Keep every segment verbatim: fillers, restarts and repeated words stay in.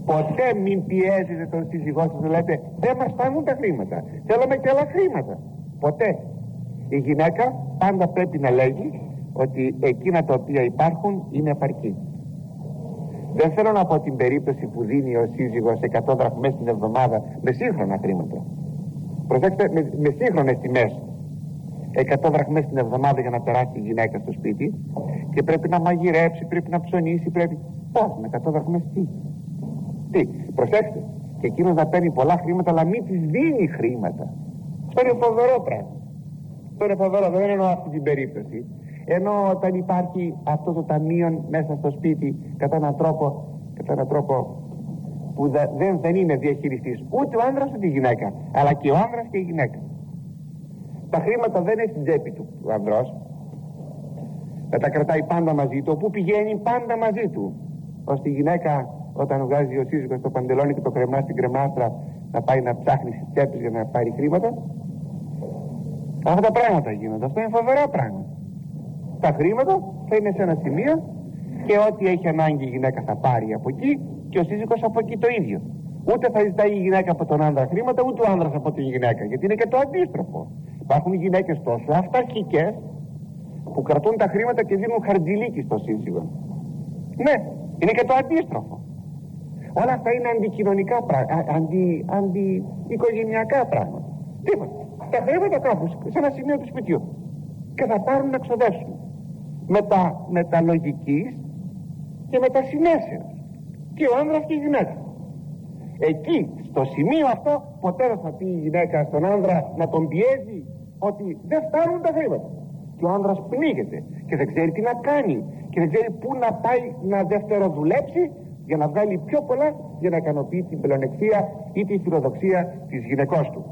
Ποτέ μην πιέζετε τον σύζυγό σας να λέτε δεν μας φτάνουν τα χρήματα, θέλουμε και άλλα χρήματα. Ποτέ. Η γυναίκα πάντα πρέπει να λέγει ότι εκείνα τα οποία υπάρχουν είναι επαρκή. Δεν θέλω να πω την περίπτωση που δίνει ο σύζυγος εκατό δραχμές την εβδομάδα με σύγχρονα χρήματα. Προσέξτε, με, με σύγχρονες τιμές. εκατό δραχμές την εβδομάδα για να περάσει η γυναίκα στο σπίτι και πρέπει να μαγειρέψει, πρέπει να ψωνίσει, πρέπει... Πώς, με εκατό δραχμές τι. Τι, προσέξτε. Και εκείνος να παίρνει πολλά χρήματα αλλά μην της δίνει χρήματα. Αυτό είναι φοβερό πράγμα. Αυτό είναι φοβερό, δεν εννοώ αυτή την περίπτωση. Ενώ όταν υπάρχει αυτό το ταμείο μέσα στο σπίτι κατά έναν τρόπο, κατά έναν τρόπο που δε, δεν, δεν είναι διαχειριστής ούτε ο άνδρας ούτε η γυναίκα, αλλά και ο άνδρας και η γυναίκα. Τα χρήματα δεν είναι στην τσέπη του ο ανδρός, θα τα κρατάει πάντα μαζί του, όπου πηγαίνει πάντα μαζί του, ώστε η γυναίκα όταν βγάζει ο σύζυγος το παντελόνι και το κρεμά στην κρεμάστρα να πάει να ψάχνει στις τσέπες για να πάρει χρήματα. Αυτά τα πράγματα γίνονται, αυτό είναι φοβερά πράγματα. Τα χρήματα θα είναι σε ένα σημείο και ό,τι έχει ανάγκη η γυναίκα θα πάρει από εκεί και ο σύζυγος από εκεί το ίδιο. Ούτε θα ζητάει η γυναίκα από τον άντρα χρήματα, ούτε ο άντρας από την γυναίκα, γιατί είναι και το αντίστροφο. Υπάρχουν γυναίκες τόσο αυταρχικές που κρατούν τα χρήματα και δίνουν χαρτζηλίκι στο σύζυγο. Ναι, είναι και το αντίστροφο. Όλα αυτά είναι αντικοινωνικά πράγματα, αντι, αντι-οικογενειακά πράγματα. Τίποτα. Τα χρήματα κάπου σε ένα σημείο του σπιτιού και θα πάρουν να ξοδεύσουν. Μετα, μεταλογικής και μετασυνέσεως. Και ο άνδρας και η γυναίκα. Εκεί, στο σημείο αυτό, ποτέ δεν θα πει η γυναίκα στον άνδρα να τον πιέζει ότι δεν φτάνουν τα χρήματα. Και ο άνδρας πνίγεται και δεν ξέρει τι να κάνει και δεν ξέρει πού να πάει να δευτεροδουλέψει για να βγάλει πιο πολλά για να ικανοποιεί την πλεονεξία ή τη φιλοδοξία της γυναικός του.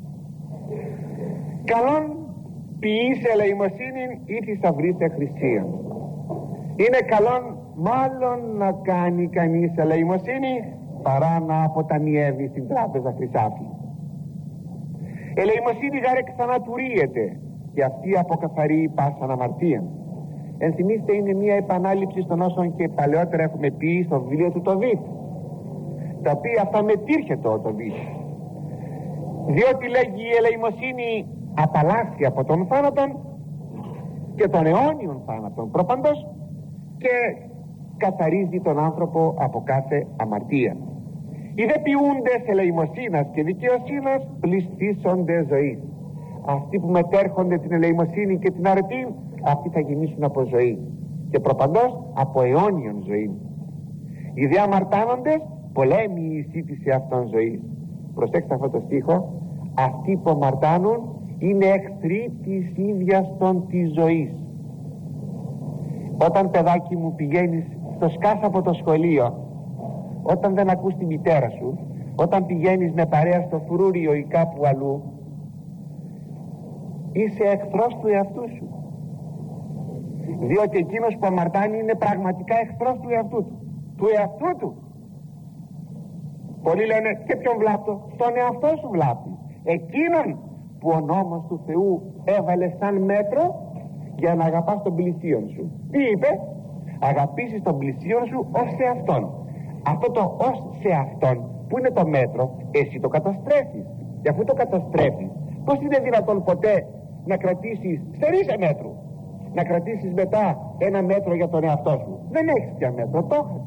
Καλόν ποιείς ελεημοσύνην ή θησαυρίστε χρυσίαν. Είναι καλόν μάλλον να κάνει κανείς ελεημοσύνη παρά να αποταμιεύει στην τράπεζα χρυσάφι. Ελεημοσύνη γάρε ξανατουρίεται και αυτή αποκαθαρεί πάσαν αμαρτία. Ενθυμίστε, είναι μια επανάληψη των όσων και παλαιότερα έχουμε πει στο βιβλίο του Τοβίτ, τα οποία αυτά μετήρχεται ο Τοβίτ, διότι λέγει η ελεημοσύνη απαλλάσσει από τον θάνατον και τον αιώνιον θάνατον προπαντός και καθαρίζει τον άνθρωπο από κάθε αμαρτία. Οι δε ποιούντες ελεημοσύνας και δικαιοσύνας πληστήσονται ζωής. Αυτοί που μετέρχονται την ελεημοσύνη και την αρετή, αυτοί θα γεννήσουν από ζωή και προπαντός από αιώνιον ζωή. Οι δε αμαρτάνοντες πολέμοι η σύντηση αυτών ζωής. Προσέξτε αυτό το στίχο. Αυτοί που αμαρτάνουν είναι εχθροί της ίδιας των της ζωής. Όταν, παιδάκι μου, πηγαίνεις στο σκάφο από το σχολείο, όταν δεν ακούς τη μητέρα σου, όταν πηγαίνεις με παρέα στο φρούριο ή κάπου αλλού, είσαι εχθρός του εαυτού σου, διότι εκείνος που αμαρτάνει είναι πραγματικά εχθρός του εαυτού του του εαυτού του. Πολλοί λένε και ποιον βλάπτω? Τον εαυτό σου βλάπτει, εκείνον που ο νόμος του Θεού έβαλε σαν μέτρο για να αγαπάς τον πλησίον σου. Τι είπε? Αγαπήσεις τον πλησίον σου ως σε αυτόν. Αυτό το ως σε αυτόν που είναι το μέτρο, εσύ το καταστρέφεις. Και αφού το καταστρέφεις, πώς είναι δυνατόν ποτέ να κρατήσεις στερήσε μέτρου, να κρατήσεις μετά ένα μέτρο για τον εαυτό σου? Δεν έχεις πια μέτρο, το έχασες.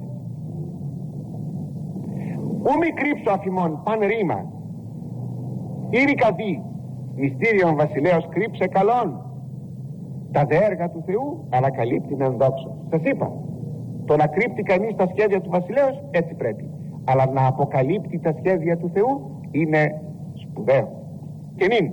Ου μη κρύψω αφημών παν ρήμα ήρικα δι μυστήριον βασιλέως κρύψε καλόν. Τα δε έργα του Θεού ανακαλύπτει εν δόξο. Σας είπα, το να κρύπτει κανείς τα σχέδια του βασιλέως έτσι πρέπει, αλλά να αποκαλύπτει τα σχέδια του Θεού είναι σπουδαίο. Και νυν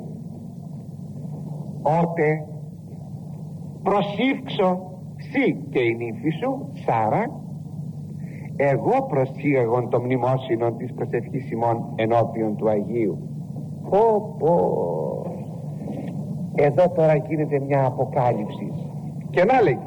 ότε προσήφξω σύ και η νύμφη σου Σάρα, εγώ προσήγαγον το μνημόσυνο της προσευχής ημών ενώπιον του Αγίου. Πω πω, εδώ τώρα γίνεται μια αποκάλυψη. Και να λέει,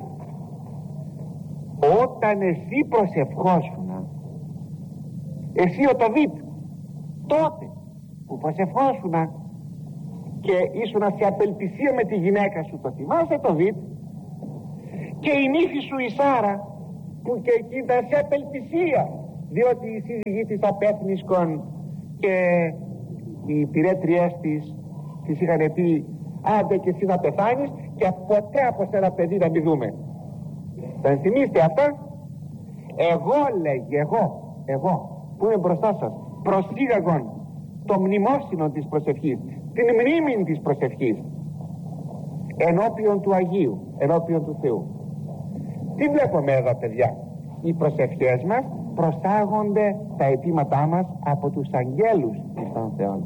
όταν εσύ προσευχόσουνα, εσύ ο Τοβίτ, τότε που προσευχόσουνα και ήσουνα σε απελπισία με τη γυναίκα σου, το θυμάσαι Τοβίτ? Και η νύφη σου η Σάρα που και εκεί ήταν σε απελπισία διότι οι σύζυγοι της απέθνησκον και οι υπηρέτριές της της είχαν πει άντε και εσύ να πεθάνεις και ποτέ από σένα παιδί να μην δούμε. Θα ενθυμίστε αυτά? Εγώ, λέγει, εγώ εγώ που είμαι μπροστά σας, προσήγαγον το μνημόσυνο της προσευχής, την μνήμη της προσευχής ενώπιον του Αγίου, ενώπιον του Θεού. Τι βλέπουμε εδώ, παιδιά? Οι προσευχές μας προσάγονται τα αιτήματά μας από τους αγγέλους των Θεών.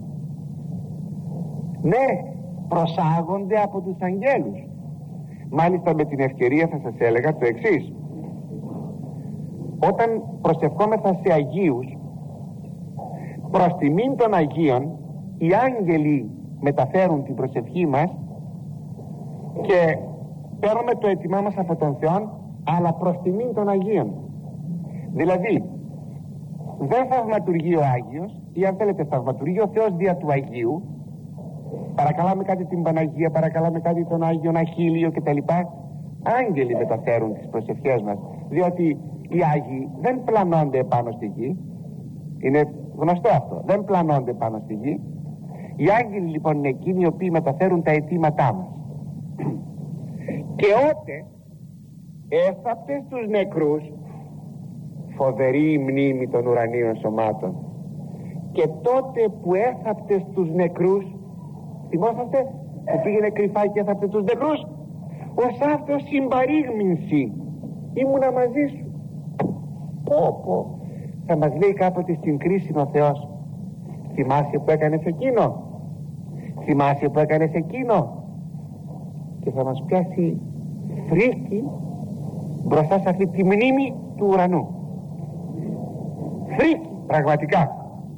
Ναι, προσάγονται από τους αγγέλους. Μάλιστα με την ευκαιρία θα σας έλεγα το εξής: όταν προσευχόμεθα σε Αγίους, προς τιμήν των Αγίων οι άγγελοι μεταφέρουν την προσευχή μας και παίρνουμε το αίτημά μας από τον Θεό, αλλά προς τιμήν των Αγίων. Δηλαδή δεν θαυματουργεί ο Άγιος, ή αν θέλετε θαυματουργεί ο Θεός δια του Αγίου. Παρακαλάμε κάτι την Παναγία, παρακαλάμε κάτι τον Άγιον Αχίλιο κτλ. Άγγελοι μεταφέρουν τις προσευχές μας, διότι οι Άγιοι δεν πλανώνται πάνω στη γη. Είναι γνωστό αυτό, δεν πλανώνται πάνω στη γη. Οι άγγελοι λοιπόν είναι εκείνοι οι οποίοι μεταφέρουν τα αιτήματά μας. Και ότε έθαπτε στους νεκρούς, φοβερή η μνήμη των ουρανίων σωμάτων, και τότε που έθαπτε στους νεκρούς, θυμόσαστε που πήγαινε κρυφά και έθαπτε τους νεκρούς, ως αυτός συμπαρήγμηνση, ήμουνα μαζί σου. Πω πω, θα μας λέει κάποτε στην κρίση ο Θεός, θυμάσαι που έκανες εκείνο, θυμάσαι που έκανες εκείνο, και θα μας πιάσει φρίκι μπροστά σε αυτή τη μνήμη του ουρανού. Φρίκι πραγματικά.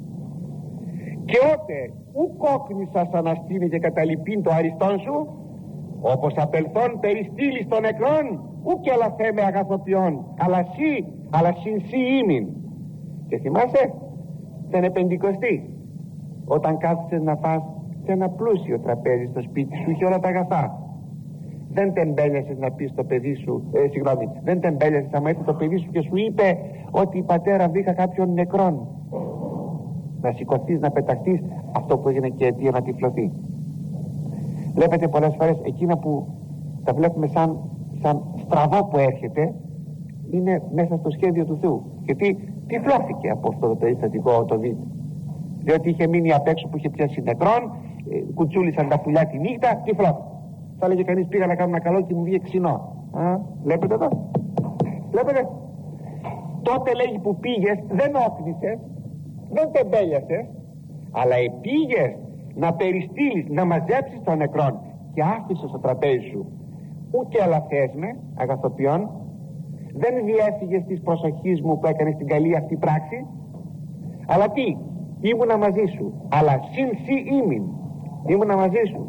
Και ότε ουκ όκνησας αναστήνει και καταλυπήν το αριστόν σου, όπως απελθόν περιστήλεις των νεκρών, ουκ ελαθέ με αγαθοποιών, αλλά σύ, αλλά συν σύ ήμην. Και θυμάσαι την Πεντηκοστή, όταν κάθισες να φας σε ένα πλούσιο τραπέζι στο σπίτι σου, είχε όλα τα αγαθά. Δεν τεμπέλιασες να πεις στο παιδί σου, ε, συγγνώμη, δεν τεμπέλιασες άμα ήρθε το παιδί σου και σου είπε ότι πατέρα βρήκα κάποιον νεκρόν, να σηκωθείς, να πεταχτείς, αυτό που έγινε και αιτία να τυφλωθεί. Βλέπετε πολλές φορές εκείνα που τα βλέπουμε σαν, σαν στραβό που έρχεται, είναι μέσα στο σχέδιο του Θεού. Γιατί τυφλώθηκε από αυτό το περιστατικό το βίντεο, διότι είχε μείνει απ' έξω που είχε πιάσει νεκρόν, ε, κουτσούλησαν τα πουλιά τη νύχτα, τυφλώθηκε. Θα λέγε κανείς πήγα να κάνω ένα καλό και μου βγήκε ξινό. Α, βλέπετε εδώ, βλέπετε. Τότε λέγει που πήγες, δεν όκνησες, δεν τεμπέλιασες, αλλά επήγες να περιστείλεις, να μαζέψεις τον νεκρόν, και άφησες στο τραπέζι σου ούτε αλαθές με αγαθοποιών, δεν διέφυγες της προσοχής μου που έκανες την καλή αυτή πράξη, αλλά τι, ήμουνα μαζί σου, αλλά συν σύ ήμην, ήμουνα μαζί σου.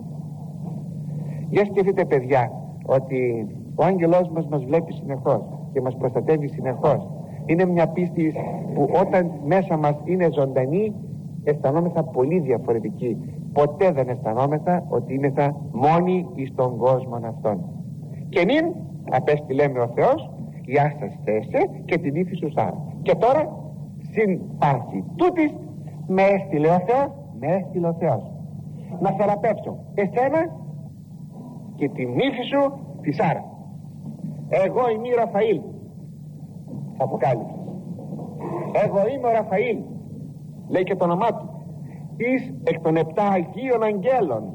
Για σκεφτείτε, παιδιά, ότι ο άγγελός μας μας βλέπει συνεχώς και μας προστατεύει συνεχώς. Είναι μια πίστη που όταν μέσα μας είναι ζωντανή, αισθανόμεθα πολύ διαφορετικοί. Ποτέ δεν αισθανόμεθα ότι είμαστε μόνοι εις τον κόσμο αυτόν. Και νυν απέστειλε με ο Θεός, γεια σας θέσε και την ύφη σου Σάρα. Και τώρα συν πάση τούτης με έστειλε ο Θεός, με έστειλε ο Θεός να θεραπεύσω εσένα και την ύφη σου τη Σάρα. Εγώ είμαι ο Ραφαήλ, Αποκάλυψη. Εγώ είμαι ο Ραφαήλ, λέει και το όνομά του, εις εκ των επτά Αγίων Αγγέλων,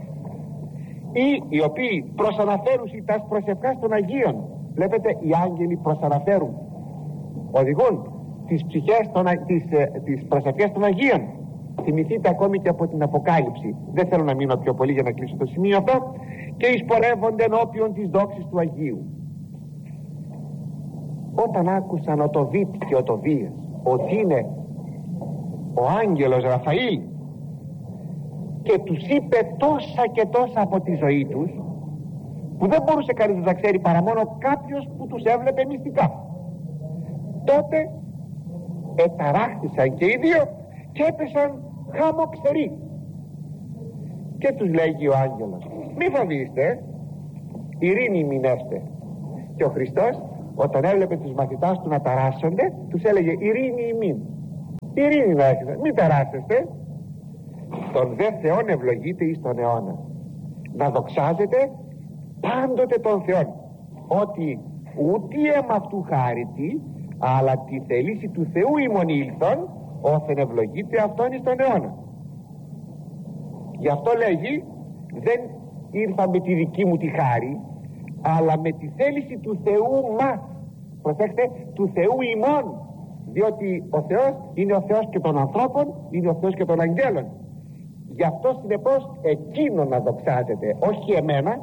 ή οι οποίοι προσαναφέρουν τα προσευχάς των Αγίων. Βλέπετε, οι άγγελοι προσαναφέρουν, οδηγούν τις ψυχές των, τις, τις προσευχές των Αγίων. Θυμηθείτε ακόμη και από την Αποκάλυψη, δεν θέλω να μείνω πιο πολύ για να κλείσω το σημείο αυτό, και εισπορεύονται ενώπιον της δόξης του Αγίου. Όταν άκουσαν ο Τοβίτ και ο Τοβίας ότι είναι ο άγγελος Ραφαήλ και τους είπε τόσα και τόσα από τη ζωή τους, που δεν μπορούσε κανείς να ξέρει παρά μόνο κάποιος που τους έβλεπε μυστικά, τότε εταράχθησαν και οι δύο και έπεσαν χαμοξεροί. Και τους λέγει ο άγγελος, μη φοβήστε, ειρήνη μηνέστε. Και ο Χριστός όταν έβλεπε τους μαθητάς του να ταράσσονται, τους έλεγε ειρήνη ημίν, ειρήνη να έχετε, μην ταράσσεστε. Τον δε Θεόν ευλογείτε εις τον αιώνα, να δοξάζετε πάντοτε τον Θεόν, ότι ούτε εμ αυτού χάρητη, αλλά τη θελήση του Θεού ημών ήλθον, όθεν ευλογείτε αυτόν εις τον αιώνα. Γι' αυτό λέγει, δεν ήρθα με τη δική μου τη χάρη, αλλά με τη θέληση του Θεού μας. Προσέξτε, του Θεού ημών, διότι ο Θεός είναι ο Θεός και των ανθρώπων, είναι ο Θεός και των αγγέλων. Γι' αυτό συνεπώς εκείνο να δοξάζεται, όχι εμένα.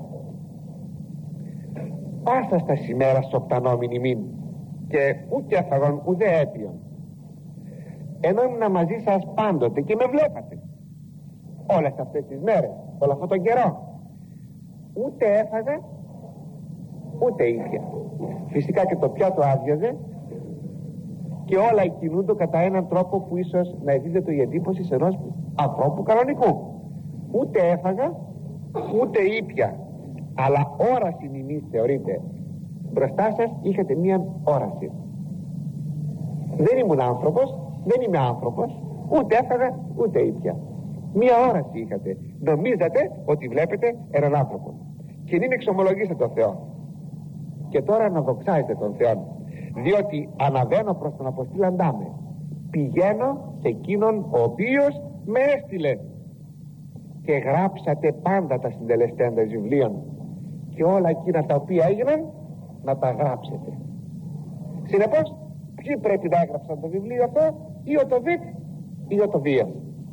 Πάσα στα σημέρα σοπτανόμην ημίν, και ούτε έφαγον ούτε έπιον, ενώ ήμουν μαζί σας πάντοτε και με βλέπατε όλες αυτές τις μέρες, όλο αυτόν τον καιρό. Ούτε έφαγα ούτε ήπια. Φυσικά και το πιάτο άδειαζε και όλα κινούνται κατά έναν τρόπο που ίσως να εδίδεται η εντύπωση σε ενός ανθρώπου κανονικού. Ούτε έφαγα ούτε ήπια, αλλά όραση μιμής θεωρείτε. Μπροστά σας είχατε μία όραση. Δεν ήμουν άνθρωπος, δεν είμαι άνθρωπος, ούτε έφαγα ούτε ήπια. Μία όραση είχατε. Νομίζατε ότι βλέπετε έναν άνθρωπο και μην εξομολογήσετε τον Θεό. Και τώρα να δοξάζετε τον Θεό, διότι αναβαίνω προς τον αποστήλαντά με, πηγαίνω σε εκείνον ο οποίος με έστειλε, και γράψατε πάντα τα συντελεστέντα βιβλίων, και όλα εκείνα τα οποία έγιναν να τα γράψετε. Συνεπώς, ποιοι πρέπει να έγραψαν το βιβλίο αυτό? Ή ο Τοβίτ ή ο Τοβίας.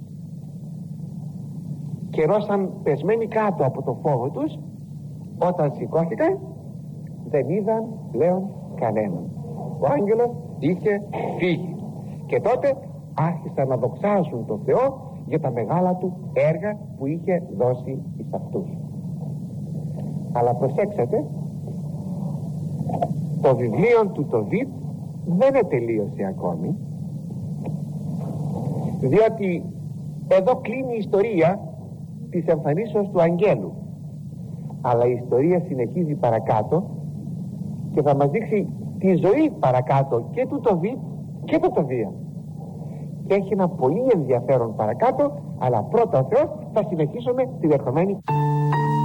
Και ρώσαν πεσμένοι κάτω από το φόβο τους, όταν σηκώθηκαν δεν είδαν πλέον κανέναν. Ο άγγελος είχε φύγει. Και τότε άρχισαν να δοξάζουν τον Θεό για τα μεγάλα του έργα που είχε δώσει εις αυτούς. Αλλά προσέξατε, το βιβλίο του Τοβίτ δεν ετελείωσε ακόμη, διότι εδώ κλείνει η ιστορία της εμφανίσεως του αγγέλου, αλλά η ιστορία συνεχίζει παρακάτω και θα μας δείξει τη ζωή παρακάτω και του Τοβίτ και του Τοβία. Και έχει ένα πολύ ενδιαφέρον παρακάτω, αλλά πρώτα ο Θεός θα συνεχίσουμε την ερχομένη.